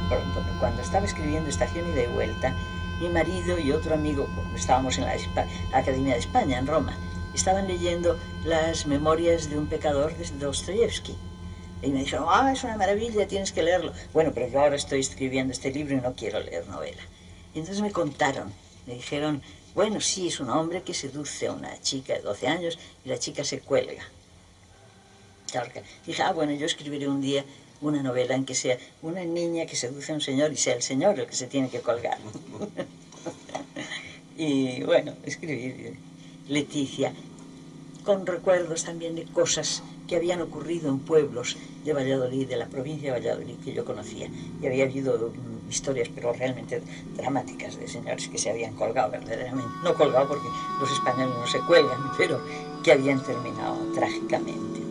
pronto. Cuando estaba escribiendo Estación Ida y Vuelta, mi marido y otro amigo, estábamos en la Academia de España, en Roma, estaban leyendo las memorias de un pecador de Dostoyevsky. Y me dijeron, es una maravilla, tienes que leerlo. Bueno, pero yo ahora estoy escribiendo este libro y no quiero leer novela. Y entonces me contaron, me dijeron, bueno, sí, es un hombre que seduce a una chica de 12 años y la chica se cuelga. Claro que dije, bueno, yo escribiré un día una novela en que sea una niña que seduce a un señor y sea el señor el que se tiene que colgar. Y bueno, escribí Leticia, con recuerdos también de cosas que habían ocurrido en pueblos de Valladolid, de la provincia de Valladolid, que yo conocía. Y había habido historias, pero realmente dramáticas, de señores que se habían colgado verdaderamente. No colgado porque los españoles no se cuelgan, pero que habían terminado trágicamente.